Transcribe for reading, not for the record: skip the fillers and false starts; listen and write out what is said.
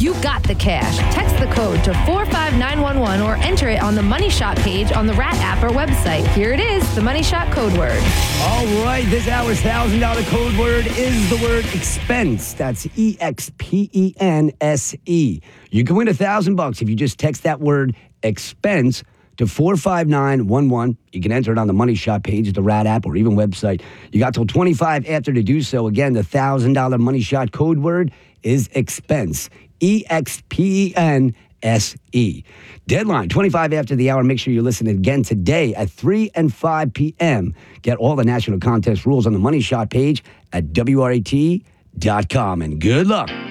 You got the cash. Text the code to 45911 or enter it on the Money Shot page on the Rat app or website. Here it is, the Money Shot code word. All right, this hour's $1,000 code word is the word expense. That's EXPENSE. You can win $1,000 if you just text that word expense to 45911. You can enter it on the Money Shot page, the Rat app, or even website. You got till 25 after to do so. Again, the $1,000 Money Shot code word is expense. EXPENSE. Deadline, 25 after the hour. Make sure you listen again today at 3 and 5 p.m. Get all the national contest rules on the Money Shot page at WRAT.com. And good luck.